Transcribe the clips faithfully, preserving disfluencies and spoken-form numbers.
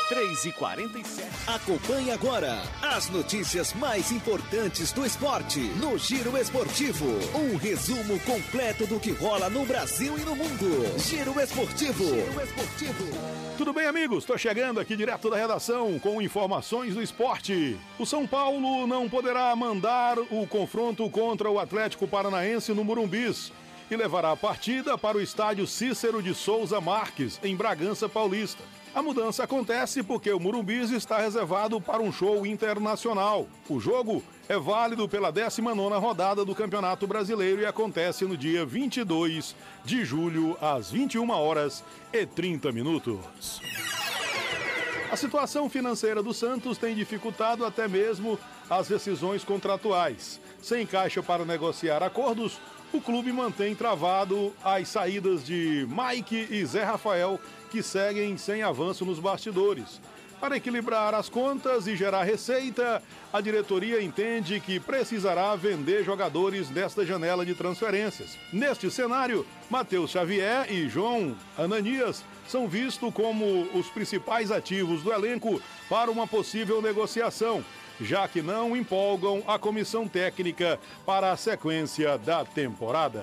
três e quarenta e sete. Acompanhe agora as notícias mais importantes do esporte no Giro Esportivo. Um resumo completo do que rola no Brasil e no mundo. Giro Esportivo. Giro Esportivo. Tudo bem, amigos? Estou chegando aqui direto da redação com informações do esporte. O São Paulo não poderá mandar o confronto contra o Atlético Paranaense no Morumbis e levará a partida para o estádio Cícero de Souza Marques, em Bragança Paulista. A mudança acontece porque o Morumbis está reservado para um show internacional. O jogo é válido pela décima nona rodada do Campeonato Brasileiro e acontece no dia vinte e dois de julho, às vinte e uma horas e trinta minutos. A situação financeira do Santos tem dificultado até mesmo as rescisões contratuais. Sem caixa para negociar acordos, o clube mantém travado as saídas de Mike e Zé Rafael, que seguem sem avanço nos bastidores. Para equilibrar as contas e gerar receita, a diretoria entende que precisará vender jogadores nesta janela de transferências. Neste cenário, Matheus Xavier e João Ananias são vistos como os principais ativos do elenco para uma possível negociação, já que não empolgam a comissão técnica para a sequência da temporada.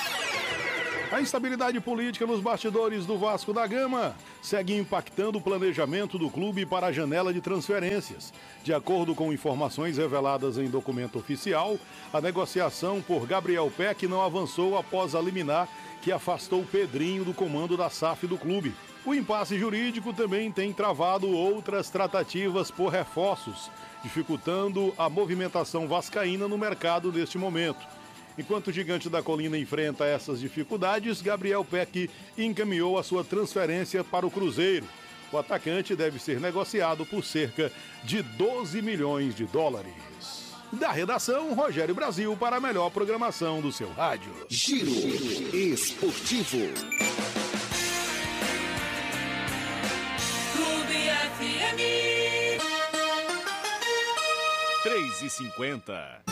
A instabilidade política nos bastidores do Vasco da Gama segue impactando o planejamento do clube para a janela de transferências. De acordo com informações reveladas em documento oficial, a negociação por Gabriel Peck não avançou após a liminar que afastou Pedrinho do comando da S A F do clube. O impasse jurídico também tem travado outras tratativas por reforços, dificultando a movimentação vascaína no mercado neste momento. Enquanto o Gigante da Colina enfrenta essas dificuldades, Gabriel Peck encaminhou a sua transferência para o Cruzeiro. O atacante deve ser negociado por cerca de doze milhões de dólares. Da redação, Rogério Brasil para a melhor programação do seu rádio. Giro Esportivo. Clube F M. três e cinquenta.